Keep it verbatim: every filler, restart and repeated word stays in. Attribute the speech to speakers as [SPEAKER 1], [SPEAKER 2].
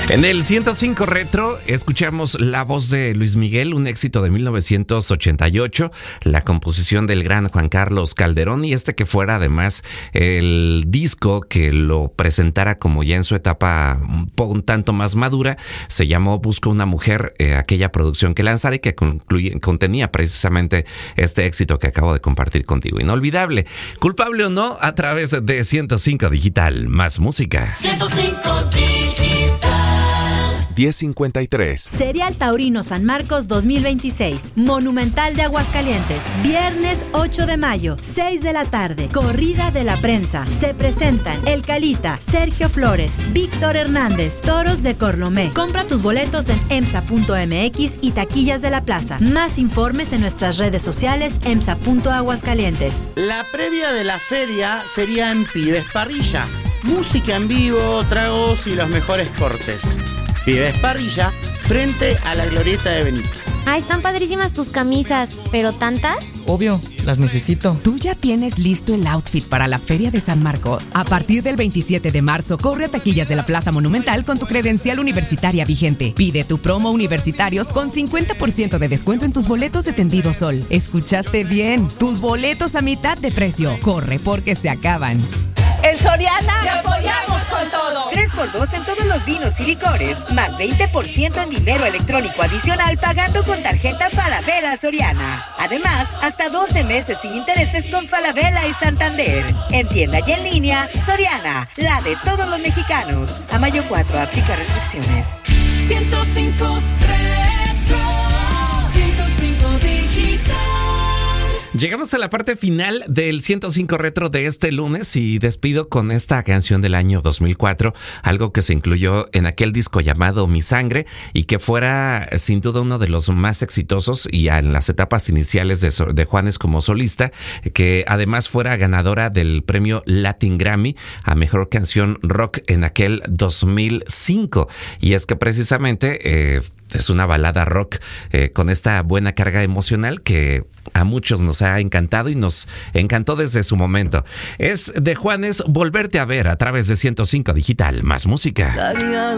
[SPEAKER 1] En el ciento cinco Retro escuchamos la voz de Luis Miguel, un éxito de mil novecientos ochenta y ocho, la composición del gran Juan Carlos Calderón, y este que fuera además el disco que lo presentara como ya en su etapa un, poco, un tanto más madura, se llamó Busco una mujer, eh, aquella producción que lanzara y que concluye, contenía precisamente este éxito que acabo de compartir contigo. Inolvidable, culpable o no, a través de ciento cinco Digital, más música.
[SPEAKER 2] ciento cinco Digital.
[SPEAKER 3] diez cincuenta y tres.
[SPEAKER 4] Serial Taurino San Marcos dos mil veintiséis. Monumental de Aguascalientes. Viernes ocho de mayo, seis de la tarde. Corrida de la prensa. Se presentan El Calita, Sergio Flores, Víctor Hernández, Toros de Corlomé. Compra tus boletos en emsa punto m x y taquillas de la plaza. Más informes en nuestras redes sociales emsa punto aguascalientes.
[SPEAKER 5] La previa de la feria sería en Pibes Parrilla. Música en vivo, tragos y los mejores cortes. Pibes Parrilla, frente a la glorieta de Benito.
[SPEAKER 6] Ah, están padrísimas tus camisas, ¿pero tantas?
[SPEAKER 7] Obvio, las necesito.
[SPEAKER 8] Tú ya tienes listo el outfit para la Feria de San Marcos. A partir del veintisiete de marzo, corre a taquillas de la Plaza Monumental con tu credencial universitaria vigente. Pide tu promo universitarios con cincuenta por ciento de descuento en tus boletos de Tendido Sol. ¿Escuchaste bien? Tus boletos a mitad de precio. Corre porque se acaban.
[SPEAKER 9] En Soriana te apoyamos con todo.
[SPEAKER 10] tres por dos en todos los vinos y licores, más veinte por ciento en dinero electrónico adicional pagando con tarjeta Falabella Soriana. Además, hasta doce meses sin intereses con Falabella y Santander. En tienda y en línea, Soriana, la de todos los mexicanos. A mayo cuatro, aplica restricciones.
[SPEAKER 2] ciento cinco Retro, ciento cinco Digital.
[SPEAKER 1] Llegamos a la parte final del ciento cinco Retro de este lunes y despido con esta canción del año dos mil cuatro, algo que se incluyó en aquel disco llamado Mi Sangre y que fuera sin duda uno de los más exitosos y en las etapas iniciales de, de Juanes como solista, que además fuera ganadora del premio Latin Grammy a Mejor Canción Rock en aquel dos mil cinco. Y es que precisamente eh, es una balada rock eh, con esta buena carga emocional que a muchos nos ha encantado y nos encantó desde su momento. Es de Juanes, Volverte a Ver, a través de ciento cinco Digital, más música.